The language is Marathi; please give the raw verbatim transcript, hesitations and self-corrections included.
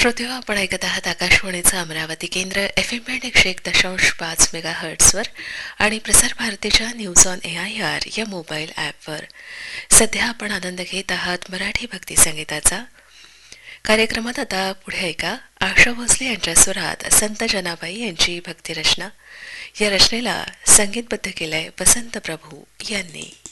श्रोते हो, आपण ऐकत आहात आकाशवाणीचं अमरावती केंद्र एफ एम बँड एकशे एक दशांश पाच मेगा हर्ट्सवर आणि प्रसार भारतीच्या news on A I R या मोबाईल ॲपवर. सध्या आपण आनंद घेत आहात मराठी भक्ती संगीताचा. कार्यक्रमात आता पुढे ऐका आशा भोसले यांच्या स्वरात संत जनाबाई यांची भक्तिरचना. या रचनेला संगीतबद्ध केलंय वसंत प्रभू यांनी.